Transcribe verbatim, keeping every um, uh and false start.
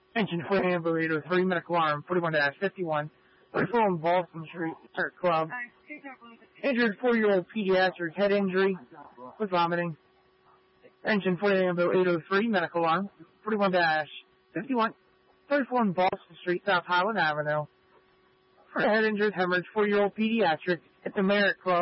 Engine for Ambulator, three medical alarm, forty-one dash fifty-one, thirty-four on Boston Street, Art Club. Injured four-year-old pediatric head injury with vomiting. Engine for Ambo eight oh three, medical alarm, forty-one dash fifty-one, thirty-four on Boston Street, South Highland Avenue. For head injured hemorrhage, four-year-old pediatric at the Merritt Club.